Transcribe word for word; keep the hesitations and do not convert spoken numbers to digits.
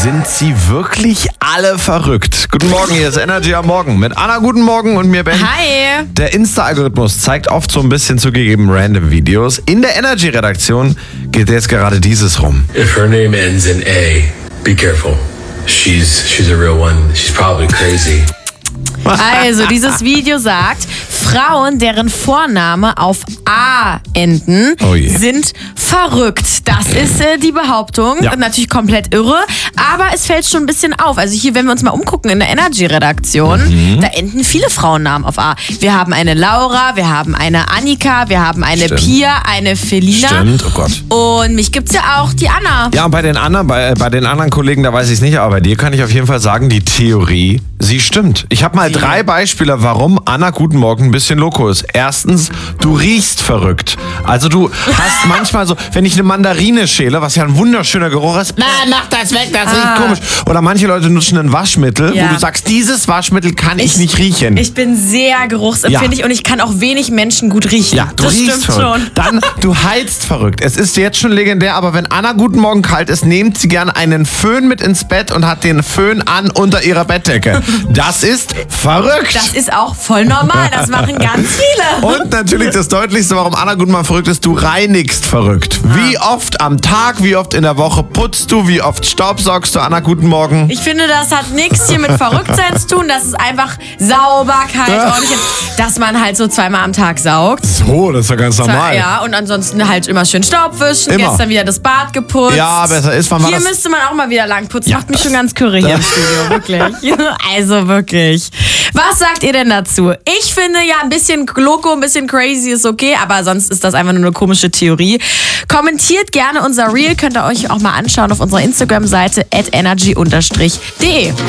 Sind sie wirklich alle verrückt? Guten Morgen, hier ist Energy am Morgen mit Anna, guten Morgen und mir Ben. Hi. Der Insta-Algorithmus zeigt oft so ein bisschen zugegeben random Videos. In der Energy-Redaktion geht jetzt gerade dieses rum. If her name ends in A, be careful. She's she's a real one. She's probably crazy. Also, dieses Video sagt, Frauen, deren Vorname auf A enden, Oh je. sind verrückt. Das ist äh, die Behauptung. Ja. Natürlich komplett irre, aber es fällt schon ein bisschen auf. Also hier, wenn wir uns mal umgucken in der Energy-Redaktion, Mhm. da enden viele Frauennamen auf A. Wir haben eine Laura, wir haben eine Annika, wir haben eine Stimmt. Pia, eine Felina. Stimmt, oh Gott. Und mich gibt's ja auch, die Anna. Ja, und bei den anderen, bei, bei den anderen Kollegen, da weiß ich es nicht, aber bei dir kann ich auf jeden Fall sagen, die Theorie, sie stimmt. Ich habe mal drei Beispiele, warum Anna Guten Morgen ein bisschen loco ist. Erstens, du riechst verrückt. Also du hast manchmal so, wenn ich eine Mandarine schäle, was ja ein wunderschöner Geruch ist, na, mach das weg, das riecht komisch. Oder manche Leute nutzen ein Waschmittel, Ja. wo du sagst, dieses Waschmittel kann ich, nicht riechen. Ich bin sehr geruchsempfindlich Ja. und ich kann auch wenig Menschen gut riechen. Ja, du das riechst stimmt verrückt. schon. Dann, du heizt verrückt. Es ist jetzt schon legendär, aber wenn Anna Guten Morgen kalt ist, nimmt sie gern einen Föhn mit ins Bett und hat den Föhn an unter ihrer Bettdecke. Das ist verrückt. Das ist auch voll normal, das machen ganz viele. Und natürlich das Deutlichste, warum Anna Guten Morgen verrückt ist, du reinigst verrückt. Wie oft am Tag, wie oft in der Woche putzt du, wie oft staubsaugst du, Anna Guten Morgen? Ich finde, das hat nichts hier mit Verrücktsein zu tun, das ist einfach Sauberkeit, ordentlich, dass man halt so zweimal am Tag saugt. So, das ist ja ganz normal. Ja, und ansonsten halt immer schön Staub wischen, Immer. gestern wieder das Bad geputzt. Ja, besser ist, wann war Hier das? müsste man auch mal wieder lang putzen, Ja. macht mich schon ganz curry hier im Studio, wirklich. Also wirklich. Was sagt ihr denn dazu? Ich finde ja, ein bisschen loco, ein bisschen crazy ist okay, aber sonst ist das einfach nur eine komische Theorie. Kommentiert gerne unser Reel, könnt ihr euch auch mal anschauen auf unserer Instagram-Seite at energy unterstrich de.